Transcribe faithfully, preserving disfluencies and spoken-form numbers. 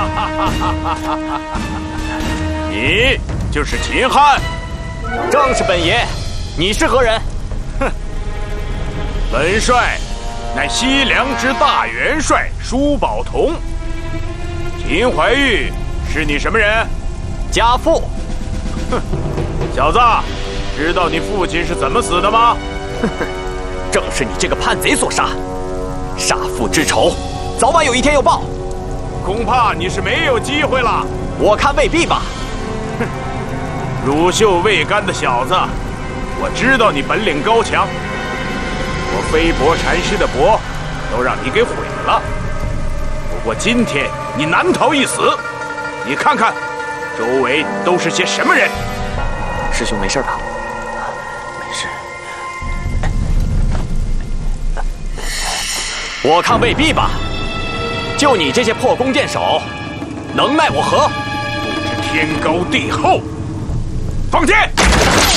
你就是秦汉？ 正是本爷。你是何人？ 哼，本帅乃西凉之大元帅舒宝同。秦怀玉是你什么人？ 家父。 哼，小子，知道你父亲是怎么死的吗？ 哼哼，正是你这个叛贼所杀。杀父之仇，早晚有一天要报。 恐怕你是没有机会了。 我看未必吧。 哼，乳臭未干的小子，我知道你本领高强，我飞薄禅师的薄都让你给毁了。不过今天你难逃一死。你看看，周围都是些什么人？ 师兄没事吧？没事。我看未必吧。就你这些破弓箭手，能奈我何？ 不知天高地厚。放箭！